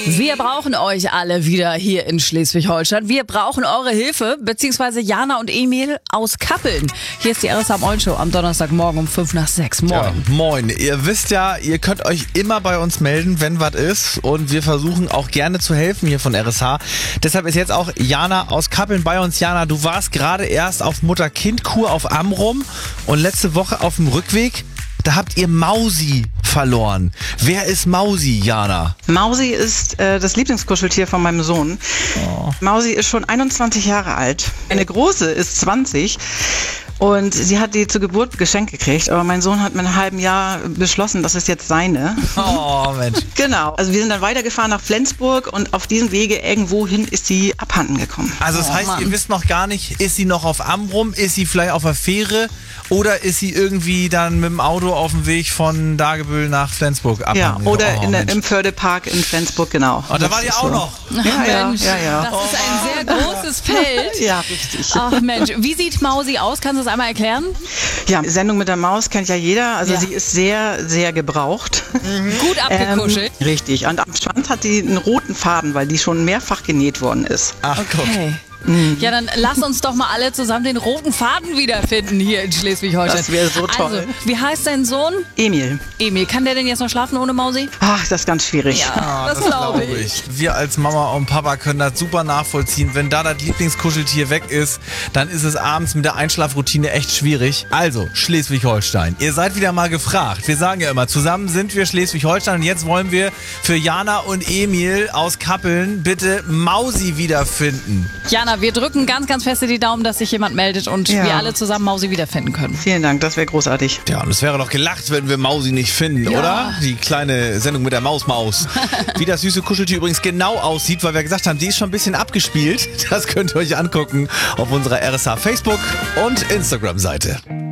Wir brauchen euch alle wieder hier in Schleswig-Holstein. Wir brauchen eure Hilfe, beziehungsweise Jana und Emil aus Kappeln. Hier ist die RSA Moin Show am Donnerstagmorgen um 5:05. Moin. Ja, moin. Ihr wisst ja, ihr könnt euch immer bei uns melden, wenn was ist. Und wir versuchen auch gerne zu helfen hier von RSH. Deshalb ist jetzt auch Jana aus Kappeln bei uns. Jana, du warst gerade erst auf Mutter-Kind-Kur auf Amrum und letzte Woche auf dem Rückweg. Da habt ihr Mausi verloren. Wer ist Mausi, Jana? Mausi ist das Lieblingskuscheltier von meinem Sohn. Oh. Mausi ist schon 21 Jahre alt. Eine große ist 20. Und sie hat die zur Geburt geschenkt gekriegt, aber mein Sohn hat mit einem halben Jahr beschlossen, das ist jetzt seine. Oh, Mensch. Genau. Also wir sind dann weitergefahren nach Flensburg und auf diesem Wege irgendwohin ist sie abhanden gekommen. Also das heißt, ihr wisst noch gar nicht, ist sie noch auf Amrum, ist sie vielleicht auf der Fähre oder ist sie irgendwie dann mit dem Auto auf dem Weg von Dagebüll nach Flensburg abhanden? Ja, oder im Fördepark in Flensburg, genau. Und da war die auch so. noch. Ja. Das ist ein sehr großes Feld. Ja, richtig. Ach Mensch, wie sieht Mausi aus? Kannst du das einmal erklären? Ja, Sendung mit der Maus kennt ja jeder. Also sie ist sehr, sehr gebraucht. Gut abgekuschelt. Richtig. Und am Schwanz hat sie einen roten Faden, weil die schon mehrfach genäht worden ist. Ach, okay. Ja, dann lass uns doch mal alle zusammen den roten Faden wiederfinden hier in Schleswig-Holstein. Das wäre so toll. Also, wie heißt dein Sohn? Emil. Emil, kann der denn jetzt noch schlafen ohne Mausi? Ach, das ist ganz schwierig. Ja, das glaube ich. Wir als Mama und Papa können das super nachvollziehen. Wenn da das Lieblingskuscheltier weg ist, dann ist es abends mit der Einschlafroutine echt schwierig. Also, Schleswig-Holstein, ihr seid wieder mal gefragt. Wir sagen ja immer, zusammen sind wir Schleswig-Holstein und jetzt wollen wir für Jana und Emil aus Kappeln bitte Mausi wiederfinden. Jana, wir drücken ganz, ganz feste die Daumen, dass sich jemand meldet und wir alle zusammen Mausi wiederfinden können. Vielen Dank, das wäre großartig. Ja, und es wäre doch gelacht, wenn wir Mausi nicht finden, oder? Die kleine Sendung mit der Maus. Wie das süße Kuscheltier übrigens genau aussieht, weil wir gesagt haben, die ist schon ein bisschen abgespielt. Das könnt ihr euch angucken auf unserer RSH Facebook und Instagram-Seite.